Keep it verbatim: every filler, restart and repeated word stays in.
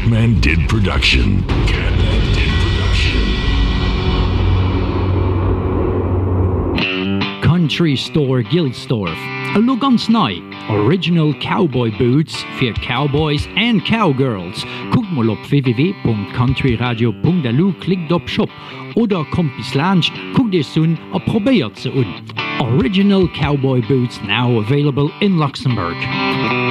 Catman Did Production. Catman Did Production. Country Store Gilsdorf. A look on Sny. Original Cowboy Boots für Cowboys and Cowgirls. Guckt mal auf w w w punkt country radio punkt d l u, klickt auf Shop oder kommt bis Lunch, guckt es un und probiert sie un. Original Cowboy Boots now available in Luxembourg.